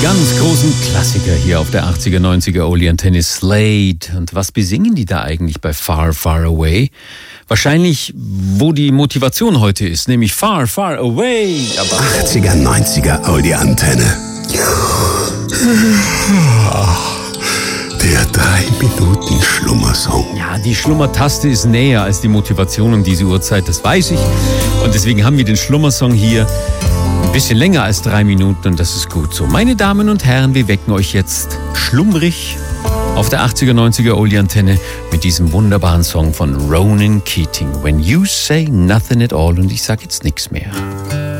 Ganz großen Klassiker hier auf der 80er, 90er Oldie Antenne, Slade. Und was besingen die da eigentlich bei Far, Far Away? Wahrscheinlich, wo die Motivation heute ist, nämlich Far, Far Away. Aber 80er, 90er Oldie Antenne. Der 3-Minuten-Schlummersong. Ja, die Schlummertaste ist näher als die Motivation um diese Uhrzeit, das weiß ich. Und deswegen haben wir den Schlummersong hier ein bisschen länger als 3 Minuten und das ist gut so. Meine Damen und Herren, wir wecken euch jetzt schlummrig auf der 80er, 90er Oldie Antenne mit diesem wunderbaren Song von Ronan Keating. When you say nothing at all, und ich sag jetzt nichts mehr.